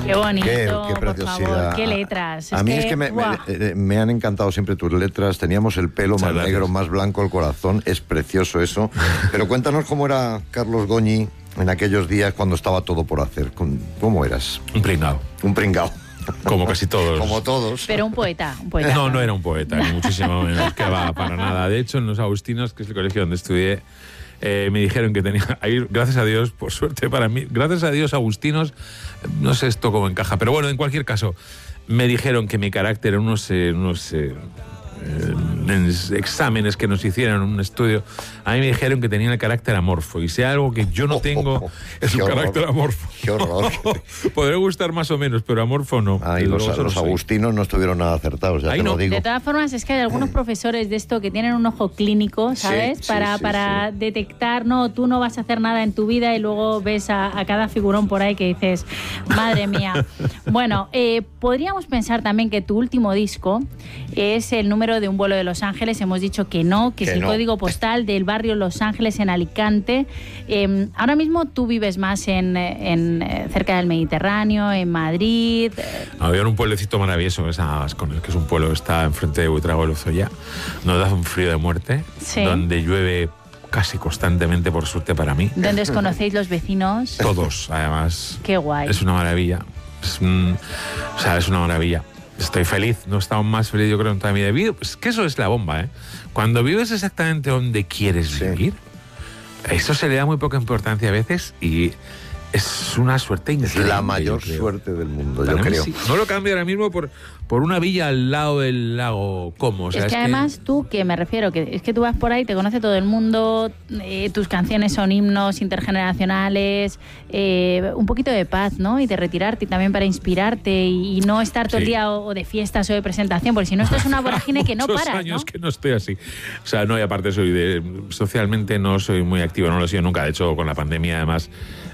Qué bonito, qué por preciosidad. favor, qué letras. A mí es que me han encantado siempre tus letras. Teníamos el pelo más negro, más blanco el corazón. Es precioso eso. Pero cuéntanos cómo era Carlos Goñi en aquellos días cuando estaba todo por hacer. ¿Cómo eras? Un pringao. Un pringao. Como casi todos. Como todos. Pero un poeta. No, no era un poeta, ni muchísimo menos, que va, para nada. De hecho, en los Agustinos, que es el colegio donde estudié, me dijeron que tenía... Ahí, gracias a Dios, por suerte para mí, gracias a Dios, Agustinos, no sé esto cómo encaja, pero bueno, en cualquier caso, me dijeron que mi carácter en unos exámenes que nos hicieron en un estudio, a mí me dijeron que tenía el carácter amorfo, y si hay algo que yo no tengo es un carácter amorfo. Qué horror. Podré gustar más o menos, pero amorfo no. Ay, los agustinos no estuvieron nada acertados, ya te lo digo. De todas formas, es que hay algunos profesores de esto que tienen un ojo clínico, ¿sabes? Sí, para detectar, no, tú no vas a hacer nada en tu vida, y luego ves a cada figurón por ahí que dices, madre mía. Bueno, podríamos pensar también que tu último disco es el número de Un vuelo de Los Ángeles. Hemos dicho que no, que es el código postal del barrio Los Ángeles en Alicante. Ahora mismo tú vives más cerca del Mediterráneo, en Madrid. Había un pueblecito maravilloso que es un pueblo que está enfrente de Buitrago de Lozoya, donde hace un frío de muerte, donde llueve casi constantemente, por suerte para mí. ¿Dónde os conocéis los vecinos? Todos, además. Qué guay. Es una maravilla. Es una maravilla. Estoy feliz, no he estado más feliz yo creo en toda mi vida. Es que eso es la bomba, ¿eh? Cuando vives exactamente donde quieres vivir, eso se le da muy poca importancia a veces y es una suerte increíble. Es la mayor suerte del mundo, yo creo. Sí. No lo cambio ahora mismo por una villa al lado del lago Como. O sea, es que además tú, que me refiero, que es que tú vas por ahí, te conoce todo el mundo, tus canciones son himnos intergeneracionales, un poquito de paz, ¿no? Y de retirarte y también para inspirarte y no estar todo el día o de fiestas o de presentación, porque si no esto es una vorágine que no para, años, ¿no? Que no estoy así. O sea, no, y aparte socialmente no soy muy activo, no lo he sido nunca. De hecho, con la pandemia además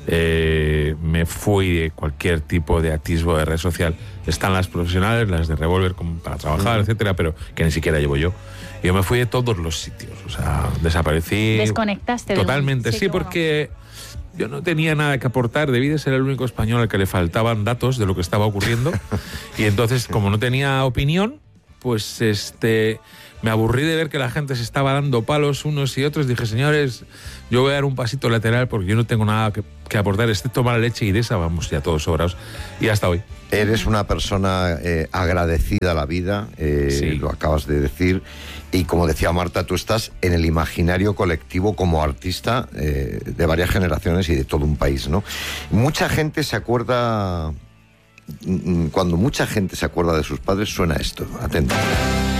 me fui de cualquier tipo de atisbo de red social. Están las profesionales, las de Revolver para trabajar, etcétera, pero que ni siquiera llevo yo. Yo me fui de todos los sitios, o sea, desaparecí. Desconectaste. Totalmente, sí, porque yo no tenía nada que aportar, debí de ser el único español al que le faltaban datos de lo que estaba ocurriendo, y entonces, como no tenía opinión, pues me aburrí de ver que la gente se estaba dando palos unos y otros. Dije, señores, yo voy a dar un pasito lateral porque yo no tengo nada que aportar, excepto mala leche, y de esa vamos ya todos sobrados. Y hasta hoy. Eres una persona agradecida a la vida, lo acabas de decir, y como decía Marta, tú estás en el imaginario colectivo como artista de varias generaciones y de todo un país, ¿no? Mucha gente se acuerda, cuando mucha gente se acuerda de sus padres, suena esto, atento.